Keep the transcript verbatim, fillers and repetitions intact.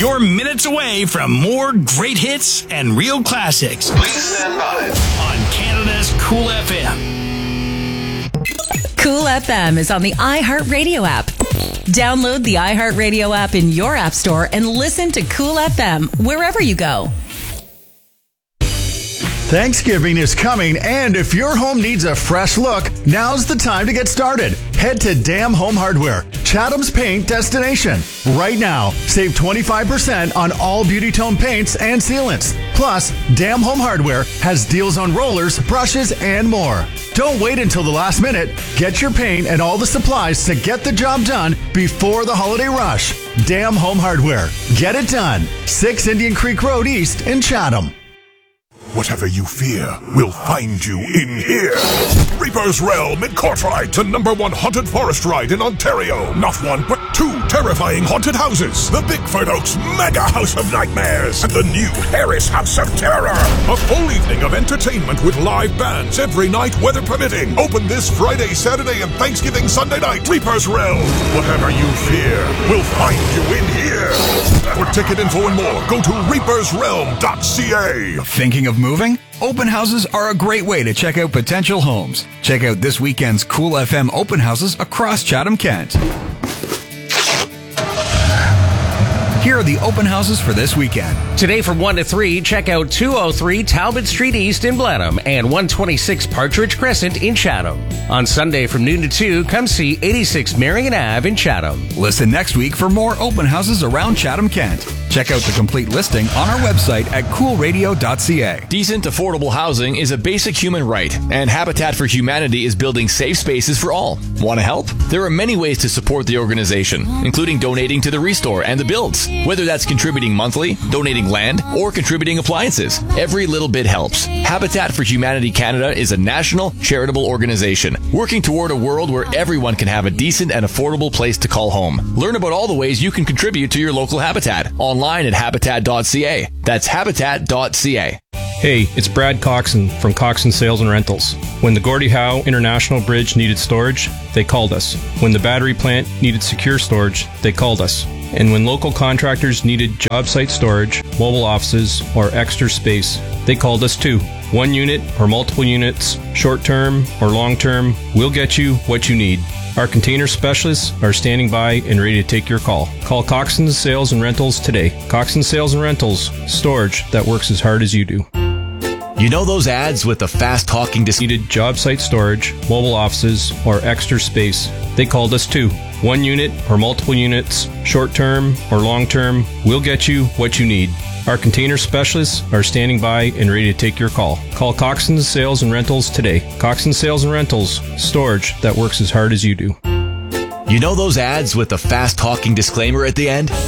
You're minutes away from more great hits and real classics. Please stand by. On Canada's Cool F M. Cool F M is on the iHeartRadio app. Download the iHeartRadio app in your app store and listen to Cool F M wherever you go. Thanksgiving is coming, and if your home needs a fresh look, now's the time to get started. Head to Dam Home Hardware, Chatham's paint destination. Right now, save twenty-five percent on all Beauty Tone paints and sealants. Plus, Dam Home Hardware has deals on rollers, brushes, and more. Don't wait until the last minute. Get your paint and all the supplies to get the job done before the holiday rush. Dam Home Hardware. Get it done. six Indian Creek Road East in Chatham. Whatever you fear will find you in here. Reaper's Realm in Courtrai, the number one haunted forest ride in Ontario. Not one, but two terrifying haunted houses. The Bigford Oaks Mega House of Nightmares and the new Harris House of Terror. A full evening of entertainment with live bands every night, weather permitting. Open this Friday, Saturday, and Thanksgiving Sunday night. Reaper's Realm. Whatever you fear will find you in here. For ticket info and more, go to reapers realm dot c a. Thinking of moving? Open houses are a great way to check out potential homes. Check out this weekend's Cool F M open houses across Chatham-Kent. Here are the open houses for this weekend. Today from one to three, check out two oh three Talbot Street East in Blenheim and one twenty-six Partridge Crescent in Chatham. On Sunday from noon to two, come see eighty-six Marion Avenue in Chatham. Listen next week for more open houses around Chatham-Kent. Check out the complete listing on our website at cool radio dot c a. Decent, affordable housing is a basic human right, and Habitat for Humanity is building safe spaces for all. Want to help? There are many ways to support the organization, including donating to the Restore and the Builds. Whether that's contributing monthly, donating land, or contributing appliances, every little bit helps. Habitat for Humanity Canada is a national charitable organization working toward a world where everyone can have a decent and affordable place to call home. Learn about all the ways you can contribute to your local Habitat online at habitat dot c a. That's habitat dot c a. Hey, it's Brad Coxon from Coxon Sales and Rentals. When the Gordie Howe International Bridge needed storage, they called us. When the battery plant needed secure storage, they called us. And when local contractors needed job site storage, mobile offices, or extra space, they called us too. One unit or multiple units, short-term or long-term, we'll get you what you need. Our container specialists are standing by and ready to take your call. Call Coxon Sales and Rentals today. Coxon Sales and Rentals, storage that works as hard as you do. You know those ads with the fast-talking dis- needed job site storage, mobile offices, or extra space, they called us too. One unit or multiple units, short-term or long-term, we'll get you what you need. Our container specialists are standing by and ready to take your call. Call Coxon Sales and Rentals today. Coxon Sales and Rentals, storage that works as hard as you do. You know those ads with the fast-talking disclaimer at the end?